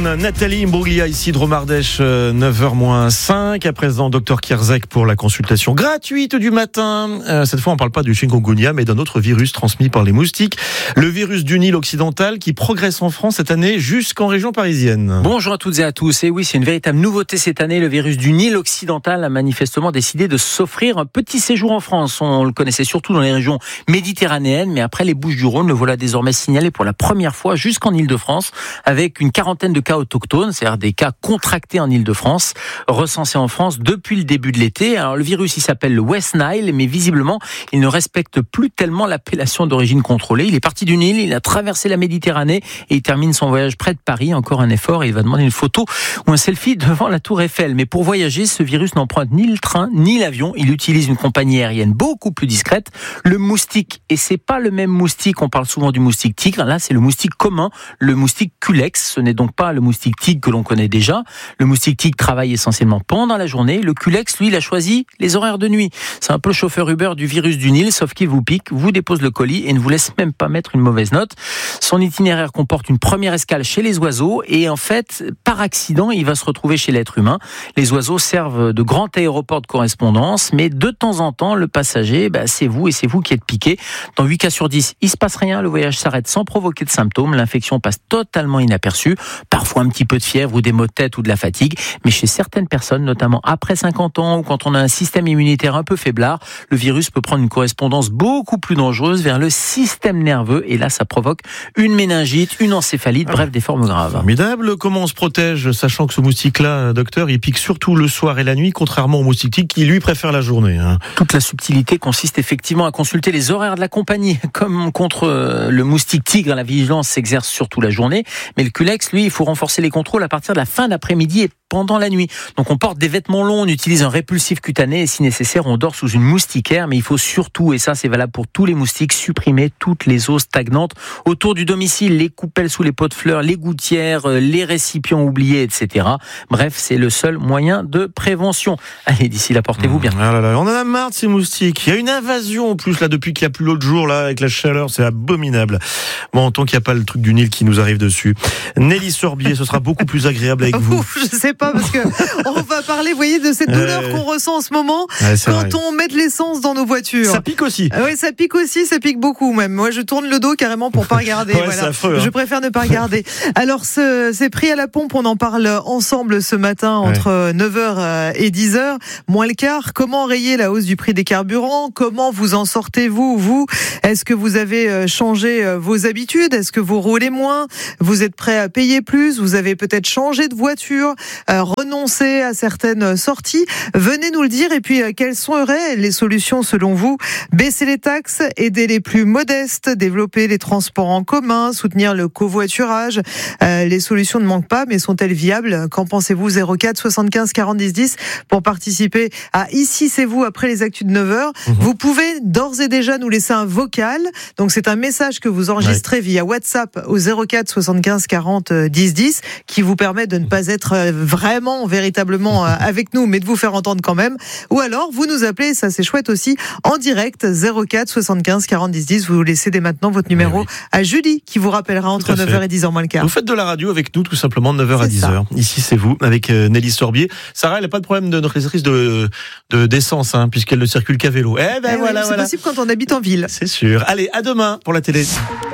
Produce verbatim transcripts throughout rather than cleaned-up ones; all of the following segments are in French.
Nathalie Imbruglia ici de Romardèche, neuf heures moins cinq. À présent, docteur Kierzek pour la consultation gratuite du matin. Euh, cette fois, on ne parle pas du chikungunya, mais d'un autre virus transmis par les moustiques. Le virus du Nil occidental qui progresse en France cette année jusqu'en région parisienne. Bonjour à toutes et à tous. Et oui, c'est une véritable nouveauté cette année. Le virus du Nil occidental a manifestement décidé de s'offrir un petit séjour en France. On le connaissait surtout dans les régions méditerranéennes, mais après les Bouches-du-Rhône, le voilà désormais signalé pour la première fois jusqu'en Île-de-France, avec une quarantaine de cas autochtones, c'est-à-dire des cas contractés en Île-de-France, recensés en France depuis le début de l'été. Alors le virus, il s'appelle le West Nile, mais visiblement, il ne respecte plus tellement l'appellation d'origine contrôlée. Il est parti du Nil, il a traversé la Méditerranée et il termine son voyage près de Paris. Encore un effort et il va demander une photo ou un selfie devant la Tour Eiffel. Mais pour voyager, ce virus n'emprunte ni le train ni l'avion. Il utilise une compagnie aérienne beaucoup plus discrète, le moustique. Et c'est pas le même moustique, on parle souvent du moustique tigre. Là, c'est le moustique commun, le moustique Culex. Ce n'est donc pas le moustique tigre que l'on connaît déjà. Le moustique tigre travaille essentiellement pendant la journée. Le Culex, lui, il a choisi les horaires de nuit. C'est un peu le chauffeur Uber du virus du Nil, sauf qu'il vous pique, vous dépose le colis et ne vous laisse même pas mettre une mauvaise note. Son itinéraire comporte une première escale chez les oiseaux et en fait, par accident, il va se retrouver chez l'être humain. Les oiseaux servent de grands aéroports de correspondance, mais de temps en temps, le passager, bah, c'est vous et c'est vous qui êtes piqué. Dans huit cas sur dix, il se passe rien, le voyage s'arrête sans provoquer de symptômes, l'infection passe totalement inaperçue, parfois un petit peu de fièvre ou des maux de tête ou de la fatigue, mais chez certaines personnes, notamment après cinquante ans ou quand on a un système immunitaire un peu faiblard, le virus peut prendre une correspondance beaucoup plus dangereuse vers le système nerveux et là, ça provoque une méningite, une encéphalite, bref, des formes graves. Formidable. Comment on se protège, sachant que ce moustique-là, docteur, il pique surtout le soir et la nuit, contrairement au moustique tigre qui, lui, préfère la journée. Hein. Toute la subtilité consiste effectivement à consulter les horaires de la compagnie. Comme contre le moustique tigre, la vigilance s'exerce surtout la journée, mais le Culex, lui, il faut renforcer les contrôles à partir de la fin d'après-midi et pendant la nuit. Donc on porte des vêtements longs, on utilise un répulsif cutané et si nécessaire, on dort sous une moustiquaire, mais il faut surtout, et ça c'est valable pour tous les moustiques, supprimer toutes les eaux stagnantes autour du domicile, les coupelles sous les pots de fleurs, les gouttières, les récipients oubliés, et cetera. Bref, c'est le seul moyen de prévention. Allez, d'ici là, portez-vous bien. Ah là là, on en a marre de ces moustiques. Il y a une invasion en plus là depuis qu'il n'y a plus l'autre jour là avec la chaleur, c'est abominable. Bon, tant qu'il n'y a pas le truc du Nil qui nous arrive dessus. Nelly Sorbier, ce sera beaucoup plus agréable avec vous. Ouf, je sais pas parce que on va parler, vous voyez, de cette douleur euh... qu'on ressent en ce moment ouais, quand vrai. on met de l'essence dans nos voitures. Ça pique aussi. Ah oui, ça pique aussi, ça pique beaucoup même. Moi, je tourne le dos carrément pour pas regarder. ouais, voilà. C'est affreux, hein. Je préfère ne pas regarder. Alors, ce, ces prix à la pompe, on en parle ensemble ce matin entre ouais. neuf heures et dix heures, moins le quart. Comment enrayer la hausse du prix des carburants? Comment vous en sortez-vous, vous? Est-ce que vous avez changé vos habitudes? Est-ce que vous roulez moins? Vous êtes prêt à payer plus? Vous avez peut-être changé de voiture, euh, renoncé à certaines sorties? Venez nous le dire. Et puis, euh, quelles seraient les solutions selon vous? Baisser les taxes, aider les plus modestes, développer les transports en commun, soutenir le covoiturage. Euh, les solutions ne manquent pas, mais sont-elles viables? Qu'en pensez-vous? Zéro quatre soixante-quinze quarante dix dix pour participer à Ici c'est vous après les actus de neuf heures. Mmh. Vous pouvez d'ores et déjà nous laisser un vocal. Donc c'est un message que vous enregistrez ouais. via WhatsApp au zéro quatre soixante-quinze quarante dix dix qui vous permet de ne pas être vraiment, véritablement avec nous, mais de vous faire entendre quand même. Ou alors vous nous appelez, ça c'est chouette aussi, en direct zéro quatre soixante-quinze quarante dix dix. Vous laissez dès maintenant votre numéro oui. à Julie qui vous rappellera entre neuf heures et dix heures moins le quart. Vous faites de la radio avec nous tout simplement de neuf heures c'est à dix heures. Ça. Ici c'est vous avec Nelly Sorbier. Sarah, elle n'a pas de problème de notre réalisatrice de, de d'essence hein, puisqu'elle ne circule qu'à vélo. Eh ben eh voilà, oui, c'est voilà. possible quand on habite en ville. C'est sûr. Allez, à demain pour la télé.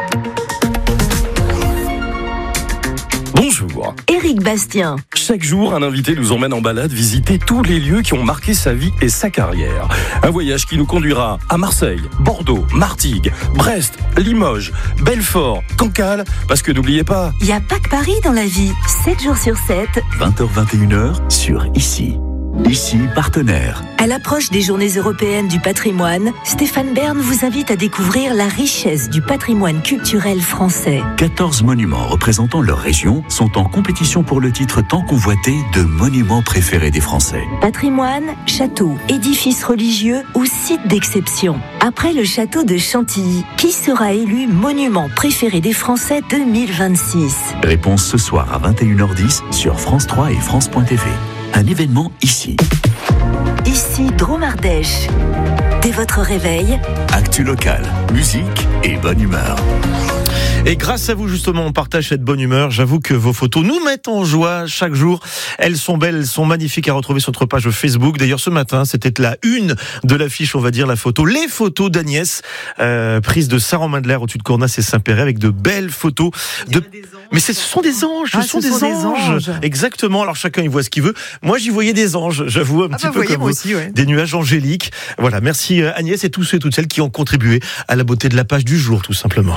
Bonjour. Éric Bastien. Chaque jour, un invité nous emmène en balade visiter tous les lieux qui ont marqué sa vie et sa carrière. Un voyage qui nous conduira à Marseille, Bordeaux, Martigues, Brest, Limoges, Belfort, Cancale, parce que n'oubliez pas... Il n'y a pas que Paris dans la vie. sept jours sur sept. vingt heures vingt et une heures sur Ici. Ici, partenaire. À l'approche des Journées européennes du patrimoine, Stéphane Bern vous invite à découvrir la richesse du patrimoine culturel français. quatorze monuments représentant leur région sont en compétition pour le titre tant convoité de monuments préférés des Français. Patrimoine, châteaux, édifices religieux ou sites d'exception. Après le château de Chantilly, qui sera élu monument préféré des Français deux mille vingt-six? Réponse ce soir à vingt et une heures dix sur France trois et France point T V. Un événement ici. Ici, Dromardèche. Dès votre réveil, actu locale, musique et bonne humeur. Et grâce à vous, justement, on partage cette bonne humeur. J'avoue que vos photos nous mettent en joie chaque jour. Elles sont belles, elles sont magnifiques à retrouver sur notre page Facebook. D'ailleurs, ce matin, c'était la une de l'affiche, on va dire, la photo. Les photos d'Agnès, euh, prises de Saran-Mandelaire au-dessus de Cornas et Saint-Péret, avec de belles photos. De... Mais ce sont des anges, ah, ce sont, ce des, sont anges. des anges. Exactement. Alors chacun, il voit ce qu'il veut. Moi, j'y voyais des anges, j'avoue, un ah petit bah peu voyez, comme moi vous. aussi, ouais. Des nuages angéliques. Voilà, merci Agnès et tous ceux et toutes celles qui ont contribué à la beauté de la page du jour, tout simplement.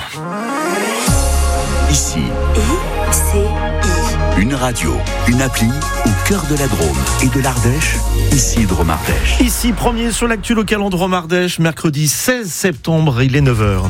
Ici, I C I. une radio, une appli au cœur de la Drôme et de l'Ardèche, ici Drôme Ardèche. Ici, premier sur l'actu local en Drôme Ardèche, mercredi seize septembre, il est neuf heures.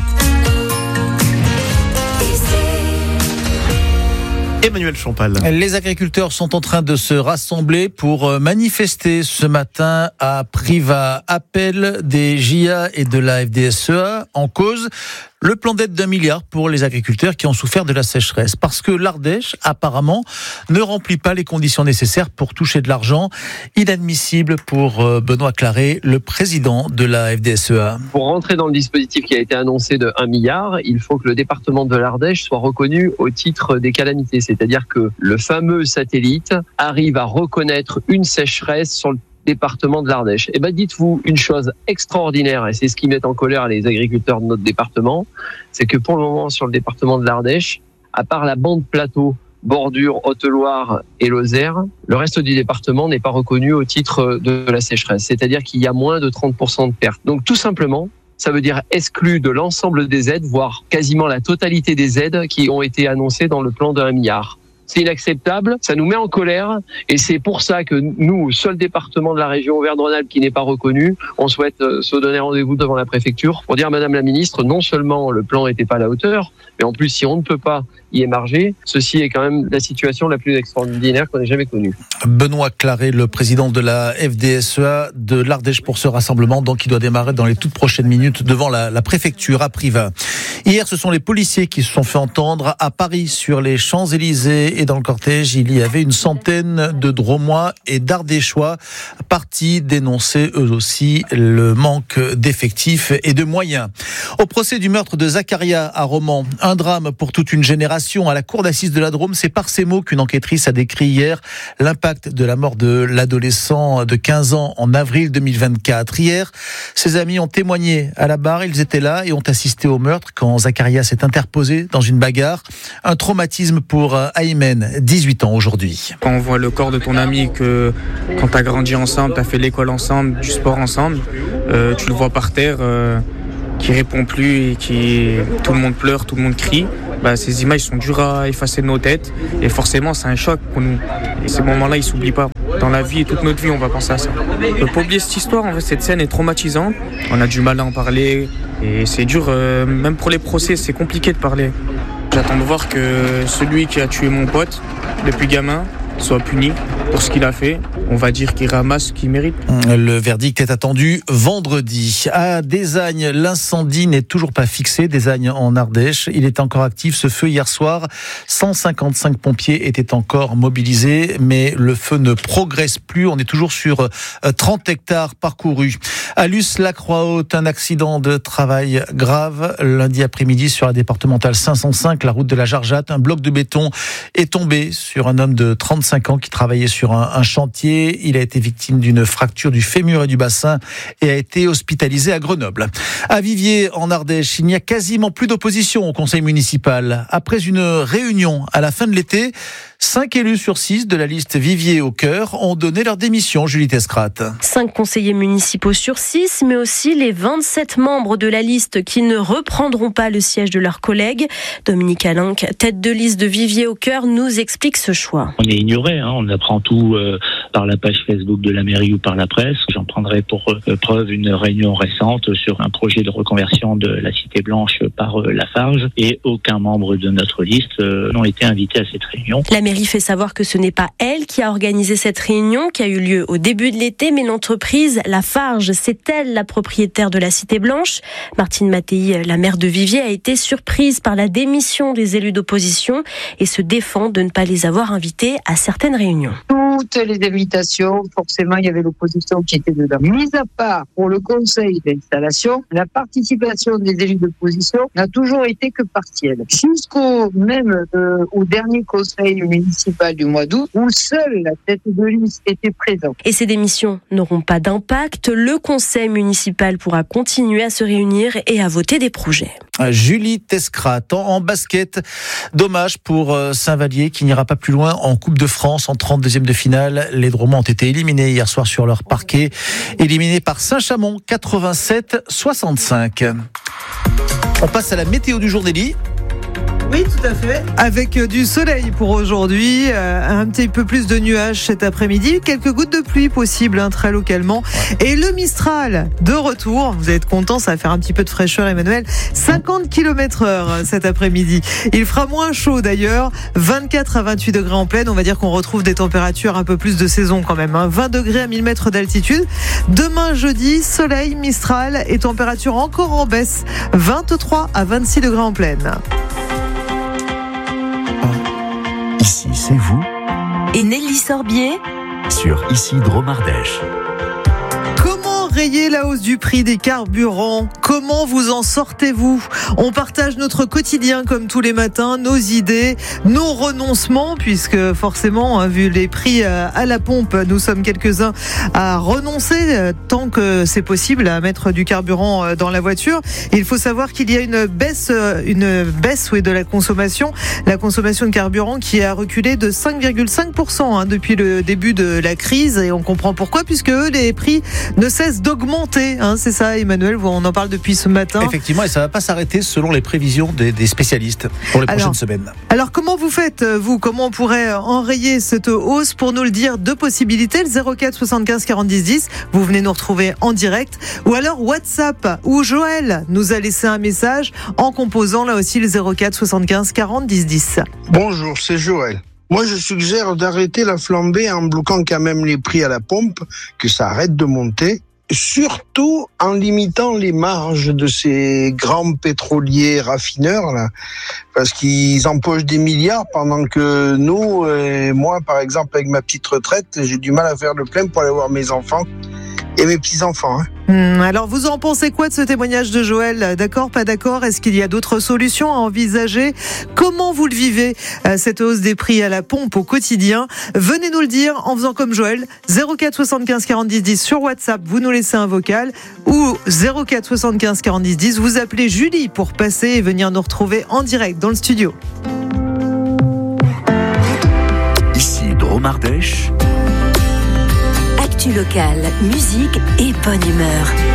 Emmanuel Champal. Les agriculteurs sont en train de se rassembler pour manifester ce matin à Privas. Appel des J A et de la F D S E A en cause le plan d'aide d'un milliard pour les agriculteurs qui ont souffert de la sécheresse. Parce que l'Ardèche, apparemment, ne remplit pas les conditions nécessaires pour toucher de l'argent. Inadmissible pour Benoît Claret, le président de la F D S E A. Pour rentrer dans le dispositif qui a été annoncé de un milliard, il faut que le département de l'Ardèche soit reconnu au titre des calamités. C'est-à-dire que le fameux satellite arrive à reconnaître une sécheresse sur le département de l'Ardèche. Et ben dites-vous une chose extraordinaire, et c'est ce qui met en colère les agriculteurs de notre département, c'est que pour le moment sur le département de l'Ardèche, à part la bande plateau, Bordure, Haute-Loire et Lozère, le reste du département n'est pas reconnu au titre de la sécheresse. C'est-à-dire qu'il y a moins de trente pour cent de pertes. Donc tout simplement, ça veut dire exclu de l'ensemble des aides, voire quasiment la totalité des aides qui ont été annoncées dans le plan de un milliard. C'est inacceptable, ça nous met en colère et c'est pour ça que nous, seul département de la région Auvergne-Rhône-Alpes qui n'est pas reconnu, on souhaite se donner rendez-vous devant la préfecture pour dire à Madame la Ministre, non seulement le plan n'était pas à la hauteur, mais en plus si on ne peut pas y émarger, ceci est quand même la situation la plus extraordinaire qu'on ait jamais connue. Benoît Claret, le président de la F D S E A de l'Ardèche pour ce rassemblement, donc qui doit démarrer dans les toutes prochaines minutes devant la, la préfecture à Privas. Hier, ce sont les policiers qui se sont fait entendre à Paris sur les Champs-Élysées et dans le cortège, il y avait une centaine de Dromois et d'Ardéchois partis dénoncer eux aussi le manque d'effectifs et de moyens. Au procès du meurtre de Zacharia à Romans, un drame pour toute une génération. À la cour d'assises de la Drôme, c'est par ces mots qu'une enquêtrice a décrit hier l'impact de la mort de l'adolescent de quinze ans en avril deux mille vingt-quatre. Hier, ses amis ont témoigné à la barre, ils étaient là et ont assisté au meurtre quand Zacharia s'est interposé dans une bagarre. Un traumatisme pour Aymen, dix-huit ans aujourd'hui. Quand on voit le corps de ton ami, que quand t'as grandi ensemble, t'as fait l'école ensemble, du sport ensemble, euh, tu le vois par terre, euh, qui répond plus et qui tout le monde pleure, tout le monde crie. Bah, ces images sont dures à effacer de nos têtes et forcément c'est un choc pour nous. Et ces moments-là, ils s'oublient pas. Dans la vie et toute notre vie, on va penser à ça. On peut pas oublier cette histoire, en fait, cette scène est traumatisante. On a du mal à en parler et c'est dur, euh, même pour les procès, c'est compliqué de parler. J'attends de voir que celui qui a tué mon pote depuis gamin soit puni pour ce qu'il a fait. On va dire qu'il ramasse ce qu'il mérite. Le verdict est attendu vendredi. À Désagne, l'incendie n'est toujours pas fixé. Désagne en Ardèche, il est encore actif. Ce feu hier soir, cent cinquante-cinq pompiers étaient encore mobilisés, mais le feu ne progresse plus. On est toujours sur trente hectares parcourus. À Luce-la-Croix-Haute, un accident de travail grave lundi après-midi sur la départementale cinq cent cinq, la route de la Jarjatte. Un bloc de béton est tombé sur un homme de trente-cinq ans qui travaillait sur un, un chantier. Il a été victime d'une fracture du fémur et du bassin et a été hospitalisé à Grenoble. À Viviers, en Ardèche, il n'y a quasiment plus d'opposition au conseil municipal. Après une réunion à la fin de l'été, cinq élus sur six de la liste Viviers au cœur ont donné leur démission. Julie Tescrate. Cinq conseillers municipaux sur six, mais aussi les vingt-sept membres de la liste qui ne reprendront pas le siège de leurs collègues. Dominique Alinck, tête de liste de Viviers au cœur, nous explique ce choix. On est ignoré, hein, on apprend tout euh, par la page Facebook de la mairie ou par la presse. J'en prendrai pour euh, preuve une réunion récente sur un projet de reconversion de la Cité Blanche par euh, Lafarge et aucun membre de notre liste euh, n'ont été invités à cette réunion. La mairie fait savoir que ce n'est pas elle qui a organisé cette réunion qui a eu lieu au début de l'été, mais l'entreprise Lafarge, c'est elle la propriétaire de la Cité Blanche. Martine Mattei, la maire de Viviers, a été surprise par la démission des élus d'opposition et se défend de ne pas les avoir invités à certaines réunions. Nous toutes les invitations, forcément, il y avait l'opposition qui était dedans. Mis à part pour le conseil d'installation, la participation des élus d'opposition n'a toujours été que partielle. Jusqu'au même euh, au dernier conseil municipal du mois d'août, où seule la tête de liste était présente. Et ces démissions n'auront pas d'impact. Le conseil municipal pourra continuer à se réunir et à voter des projets. Julie Tescrat en basket. Dommage pour Saint-Vallier qui n'ira pas plus loin en Coupe de France en trente-deuxième de finale. Les Drômois ont été éliminés hier soir sur leur parquet. Éliminés par Saint-Chamond quatre-vingt-sept soixante-cinq. On passe à la météo du jour, Nelly. Oui, tout à fait. Avec du soleil pour aujourd'hui, euh, un petit peu plus de nuages cet après-midi, quelques gouttes de pluie possibles, hein, très localement. Ouais. Et le Mistral de retour. Vous êtes content, ça va faire un petit peu de fraîcheur, Emmanuel. cinquante kilomètres heure cet après-midi. Il fera moins chaud d'ailleurs, vingt-quatre à vingt-huit degrés en pleine. On va dire qu'on retrouve des températures un peu plus de saison quand même, hein. vingt degrés à mille mètres d'altitude. Demain jeudi, soleil, Mistral et température encore en baisse, vingt-trois à vingt-six degrés en pleine. Ici, c'est vous. Et Nelly Sorbier Sur Ici Dromardèche. Comment rayer la hausse du prix des carburants? Comment vous en sortez-vous? On partage notre quotidien comme tous les matins, nos idées, nos renoncements, puisque forcément, vu les prix à la pompe, nous sommes quelques-uns à renoncer tant que c'est possible à mettre du carburant dans la voiture. Il faut savoir qu'il y a une baisse, une baisse oui, de la consommation, la consommation de carburant qui a reculé de cinq virgule cinq pour cent hein, depuis le début de la crise, et on comprend pourquoi, puisque eux, les prix ne cessent d'augmenter. Hein, c'est ça, Emmanuel, on en parle depuis ce matin. Effectivement, et ça ne va pas s'arrêter selon les prévisions des, des spécialistes pour les alors, prochaines semaines. Alors, comment vous faites, vous? Comment on pourrait enrayer cette hausse? Pour nous le dire, deux possibilités. Le zéro quatre soixante-quinze quarante dix dix, vous venez nous retrouver en direct. Ou alors WhatsApp, où Joël nous a laissé un message en composant là aussi le zéro quatre soixante-quinze quarante dix dix. Bonjour, c'est Joël. Moi, je suggère d'arrêter la flambée en bloquant quand même les prix à la pompe, que ça arrête de monter. Surtout en limitant les marges de ces grands pétroliers raffineurs là, parce qu'ils empochent des milliards pendant que nous, et moi par exemple avec ma petite retraite, j'ai du mal à faire le plein pour aller voir mes enfants et mes petits-enfants. Hein. Hum, alors vous en pensez quoi de ce témoignage de Joël? D'accord, pas d'accord? Est-ce qu'il y a d'autres solutions à envisager? Comment vous le vivez, euh, cette hausse des prix à la pompe au quotidien? Venez nous le dire en faisant comme Joël, zéro quatre soixante-quinze quarante dix dix sur WhatsApp, vous nous laissez un vocal, ou zéro quatre soixante-quinze quarante dix dix, vous appelez Julie pour passer et venir nous retrouver en direct dans le studio. Ici Dromardèche. Actu locale, musique et bonne humeur.